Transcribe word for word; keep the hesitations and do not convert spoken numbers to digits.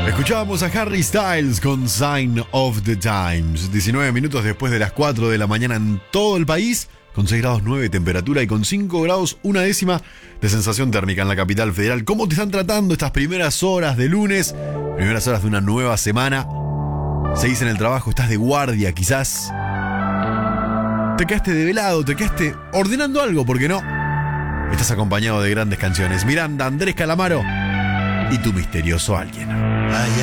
Escuchábamos a Harry Styles con Sign of the Times. diecinueve minutos después de las cuatro de la mañana en todo el país, con seis grados nueve de temperatura y con cinco grados una décima de sensación térmica en la capital federal. ¿Cómo te están tratando estas primeras horas de lunes? Primeras horas de una nueva semana. Seguís en el trabajo, estás de guardia quizás. Te quedaste de velado, te quedaste ordenando algo, ¿por qué no? Estás acompañado de grandes canciones. Miranda, Andrés Calamaro y tu misterioso alguien.